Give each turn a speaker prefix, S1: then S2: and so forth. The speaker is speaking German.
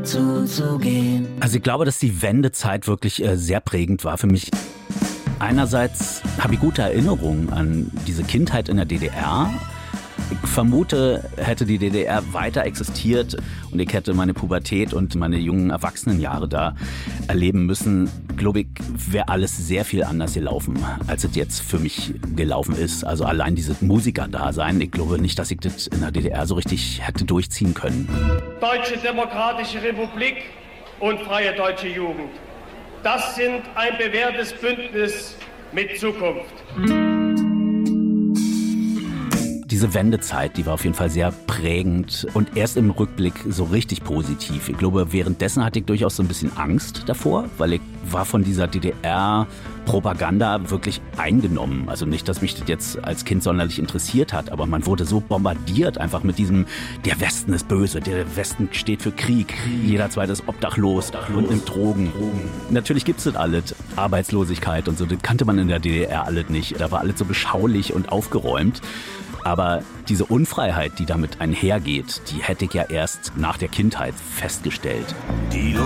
S1: zuzugehen.
S2: Also ich glaube, dass die Wendezeit wirklich sehr prägend war für mich. Einerseits habe ich gute Erinnerungen an diese Kindheit in der DDR. Ich vermute, hätte die DDR weiter existiert und ich hätte meine Pubertät und meine jungen Erwachsenenjahre da erleben müssen, glaube ich, wäre alles sehr viel anders gelaufen, als es jetzt für mich gelaufen ist. Also allein dieses Musikerdasein, ich glaube nicht, dass ich das in der DDR so richtig hätte durchziehen können.
S3: Deutsche Demokratische Republik und Freie Deutsche Jugend. Das sind ein bewährtes Bündnis mit Zukunft.
S2: Diese Wendezeit, die war auf jeden Fall sehr prägend und erst im Rückblick so richtig positiv. Ich glaube, währenddessen hatte ich durchaus so ein bisschen Angst davor, weil ich war von dieser DDR-Propaganda wirklich eingenommen. Also nicht, dass mich das jetzt als Kind sonderlich interessiert hat, aber man wurde so bombardiert einfach mit diesem, der Westen ist böse, der Westen steht für Krieg, jeder Zweite ist obdachlos und nimmt Drogen. Natürlich gibt's das alles, Arbeitslosigkeit und so, das kannte man in der DDR alles nicht. Da war alles so beschaulich und aufgeräumt. Aber diese Unfreiheit, die damit einhergeht, die hätte ich ja erst nach der Kindheit festgestellt.
S1: Die